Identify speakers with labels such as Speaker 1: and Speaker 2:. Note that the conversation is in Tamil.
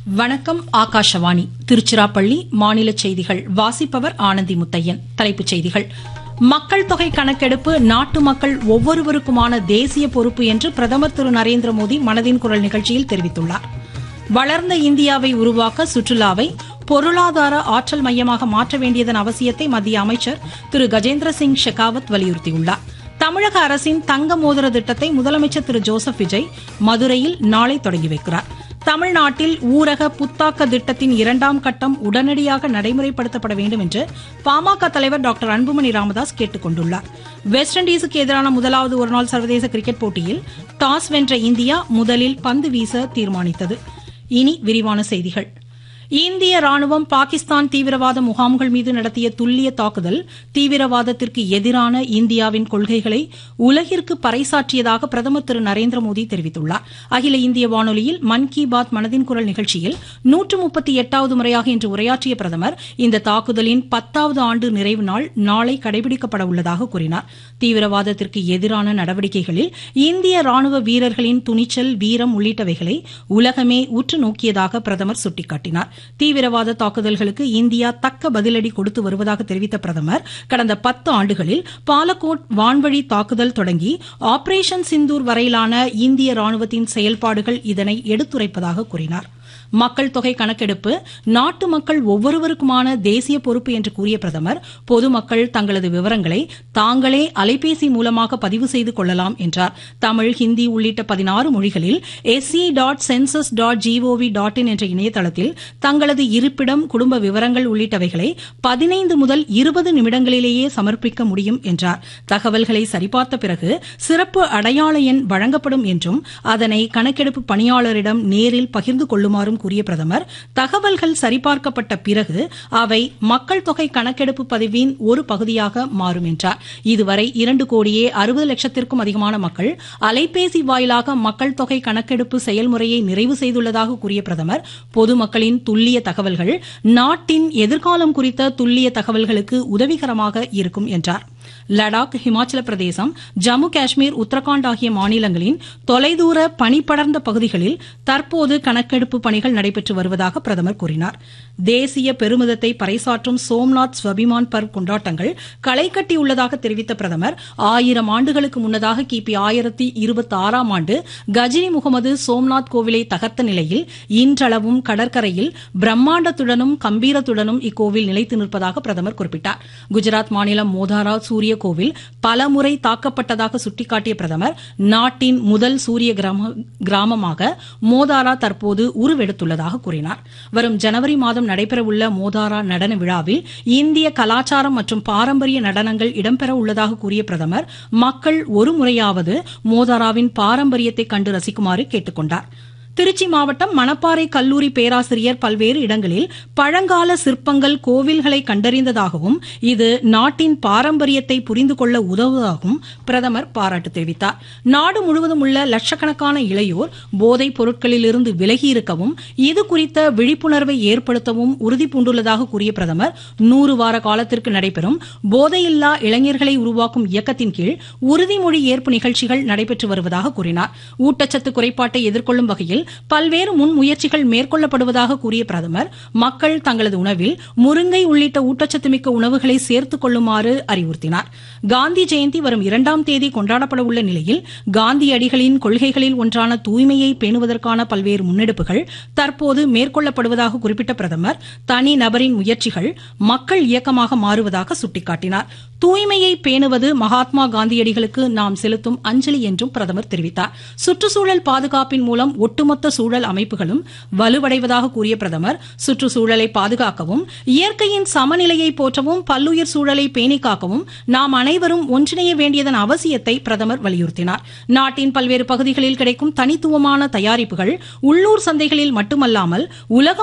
Speaker 1: வணக்கம். ஆகாஷவாணி திருச்சிராப்பள்ளி. மாநில செய்திகள் வாசிப்பவர் ஆனந்தி முத்தையன். தலைப்புச் செய்திகள். மக்கள் தொகை கணக்கெடுப்பு நாட்டு மக்கள் ஒவ்வொருவருக்குமான தேசிய பொறுப்பு என்று பிரதமர் திரு நரேந்திரமோடி மனதின் குரல் நிகழ்ச்சியில் தெரிவித்துள்ளார். வளர்ந்த இந்தியாவை உருவாக்க சுற்றுலாவை பொருளாதார ஆற்றல் மையமாக மாற்ற வேண்டியதன் அவசியத்தை மத்திய அமைச்சர் திரு கஜேந்திர சிங் ஷெகாவத் வலியுறுத்தியுள்ளார். தமிழக அரசின் தங்க மோதிர திட்டத்தை முதலமைச்சர் திரு ஜோசப் விஜய் மதுரையில் நாளை தொடங்கி வைக்கிறார். தமிழ்நாட்டில் ஊரக புத்தாக்க திட்டத்தின் 2ஆம் கட்டம் உடனடியாக நடைமுறைப்படுத்தப்பட வேண்டும் என்று பாமக தலைவர் டாக்டர் அன்புமணி ராமதாஸ் கேட்டுக் கொண்டுள்ளார். வெஸ்ட் இண்டீஸுக்கு எதிரான முதலாவது ஒருநாள் சர்வதேச கிரிக்கெட் போட்டியில் டாஸ் வென்ற இந்தியா முதலில் பந்து வீச தீர்மானித்தது. இனி விரிவான செய்திகள். இந்திய ராணுவம் பாகிஸ்தான் தீவிரவாத முகாம்கள் மீது நடத்திய துல்லிய தாக்குதல் தீவிரவாதத்திற்கு எதிரான இந்தியாவின் கொள்கைகளை உலகிற்கு பறைசாற்றியதாக பிரதமர் திரு நரேந்திரமோடி தெரிவித்துள்ளார். அகில இந்திய வானொலியில் மன் கி பாத் மனதின் குரல் நிகழ்ச்சியில் 138வது முறையாக இன்று உரையாற்றிய பிரதமர் இந்த தாக்குதலின் 10வது ஆண்டு நிறைவு நாள் நாளை கடைபிடிக்கப்பட உள்ளதாக கூறினார். தீவிரவாதத்திற்கு எதிரான நடவடிக்கைகளில் இந்திய ராணுவ வீரர்களின் துணிச்சல், வீரம் உள்ளிட்டவைகளை உலகமே உற்று நோக்கியதாக பிரதமர் சுட்டிக்காட்டினார். தீவிரவாத தாக்குதல்களுக்கு இந்தியா தக்க பதிலடி கொடுத்து வருவதாக தெரிவித்த பிரதமர் கடந்த 10 ஆண்டுகளில் பாலகோட் வான்வழி தாக்குதல் தொடங்கி ஆபரேஷன் சிந்தூர் வரையிலான இந்திய ராணுவத்தின் செயல்பாடுகள் இதனை எடுத்துரைப்பதாக கூறினார். மக்கள் தொகை கணக்கெடுப்பு நாட்டு மக்கள் ஒவ்வொருவருக்குமான தேசிய பொறுப்பு என்று கூறிய பிரதமர் பொதுமக்கள் தங்களது விவரங்களை தாங்களே அலைபேசி மூலமாக பதிவு செய்து கொள்ளலாம் என்றார். தமிழ், ஹிந்தி உள்ளிட்ட 16 மொழிகளில் se.census.gov.in என்ற இணையதளத்தில் தங்களது இருப்பிடம், குடும்ப விவரங்கள் உள்ளிட்டவைகளை 15 முதல் 20 நிமிடங்களிலேயே சமர்ப்பிக்க முடியும் என்றார். தகவல்களை சரிபார்த்த பிறகு சிறப்பு அடையாள எண் வழங்கப்படும் என்றும் அதனை கணக்கெடுப்பு பணியாளரிடம் நேரில் பகிர்ந்து கொள்ளுமாறும் கூறிய பிரதமர் தகவல்கள் சரிபார்க்கப்பட்ட பிறகு அவை மக்கள் தொகை கணக்கெடுப்பு பதிவின் ஒரு பகுதியாக மாறும் என்றார். இதுவரை 2,60,00,000த்திற்கும் அதிகமான மக்கள் அலைபேசி வாயிலாக மக்கள் தொகை கணக்கெடுப்பு செயல்முறையை நிறைவு செய்துள்ளதாக கூறிய பிரதமர் பொதுமக்களின் துல்லிய தகவல்கள் நாட்டின் எதிர்காலம் குறித்த துல்லிய தகவல்களுக்கு உதவிகரமாக இருக்கும் என்றார். லடாக், ஹிமாச்சல பிரதேசம், ஜம்மு காஷ்மீர், உத்தரகாண்ட் ஆகிய மாநிலங்களின் தொலைதூர பனிபடர்ந்த பகுதிகளில் தற்போது கணக்கெடுப்பு பணிகள் நடைபெற்று வருவதாக பிரதமர் கூறினார். தேசிய பெருமிதத்தை பறைசாற்றும் சோம்நாத் ஸ்வபிமான் பர்வ் கொண்டாட்டங்கள் களை கட்டியுள்ளதாக தெரிவித்த பிரதமர் 1000 ஆண்டுகளுக்கு முன்னதாக கிபி 1026ஆம் ஆண்டு கஜினி முகமது சோம்நாத் கோவிலை தகர்த்த நிலையில் இன்றளவும் கடற்கரையில் பிரம்மாண்டத்துடனும் கம்பீரத்துடனும் இக்கோவில் நிலைத்து நிற்பதாக பிரதமர் குறிப்பிட்டார். குஜராத் மாநிலம் மோதாரா சூரிய கோவில் பலமுறை தாக்கப்பட்டதாக சுட்டிக்காட்டிய பிரதமர் நாட்டின் முதல் சூரிய கிராமமாக மோதாரா தற்போது உருவெடுத்துள்ளதாக கூறினார். வரும் ஜனவரி மாதம் நடைபெறவுள்ள மோதாரா நடன விழாவில் இந்திய கலாச்சாரம் மற்றும் பாரம்பரிய நடனங்கள் இடம்பெற உள்ளதாக கூறிய பிரதமர் மக்கள் ஒருமுறையாவது மோதாராவின் பாரம்பரியத்தை கண்டு ரசிக்குமாறு கேட்டுக் கொண்டார். திருச்சி மாவட்டம் மணப்பாறை கல்லூரி பேராசிரியர் பல்வேறு இடங்களில் பழங்கால சிற்பங்கள், கோவில்களை கண்டறிந்ததாகவும் இது நாட்டின் பாரம்பரியத்தை புரிந்து கொள்ள உதவுவதாகவும் பிரதமர் பாராட்டு தெரிவித்தார். நாடு முழுவதும் உள்ள லட்சக்கணக்கான இளையோர் போதைப் பொருட்களிலிருந்து விலகி இருக்கவும் இது குறித்த விழிப்புணர்வை ஏற்படுத்தவும் உறுதி பூண்டுள்ளதாக கூறிய பிரதமர் 100 வார காலத்திற்கு நடைபெறும் போதையில்லா இளைஞர்களை உருவாக்கும் இயக்கத்தின் கீழ் உறுதிமொழி ஏற்பு நிகழ்ச்சிகள் நடைபெற்று வருவதாக கூறினார். ஊட்டச்சத்து குறைபாட்டை எதிர்கொள்ளும் வகையில் பல்வேறு முன்முயற்சிகள் மேற்கொள்ளப்படுவதாக கூறிய பிரதமர் மக்கள் தங்களது உணவில் முருங்கை உள்ளிட்ட ஊட்டச்சத்து மிக்க உணவுகளை சேர்த்துக் கொள்ளுமாறு அறிவுறுத்தினார். காந்தி ஜெயந்தி வரும் 2ஆம் தேதி கொண்டாடப்பட உள்ள நிலையில் காந்தியடிகளின் கொள்கைகளில் ஒன்றான தூய்மையை பேணுவதற்கான பல்வேறு முன்னெடுப்புகள் தற்போது மேற்கொள்ளப்படுவதாக குறிப்பிட்ட பிரதமர் தனி நபரின் முயற்சிகள் மக்கள் இயக்கமாக மாறுவதாக சுட்டிக்காட்டினார். தூய்மையை பேணுவது மகாத்மா காந்தியடிகளுக்கு நாம் செலுத்தும் அஞ்சலி என்றும் பிரதமர் தெரிவித்தார். சுற்றுச்சூழல் பாதுகாப்பின் மூலம் ஒட்டுமொத்த சூழல் அமைப்புகளும் வலுவடைவதாக கூறிய பிரதமர் சுற்றுச்சூழலை பாதுகாக்கவும் இயற்கையின் சமநிலையை போற்றவும் பல்லுயிர் சூழலை பேணி காக்கவும் நாம் அனைவரும் ஒன்றிணைய வேண்டியதன் அவசியத்தை பிரதமர் வலியுறுத்தினார். நாட்டின் பல்வேறு பகுதிகளில் கிடைக்கும் தனித்துவமான தயாரிப்புகள் உள்ளூர் சந்தைகளில் மட்டுமல்லாமல் உலகம்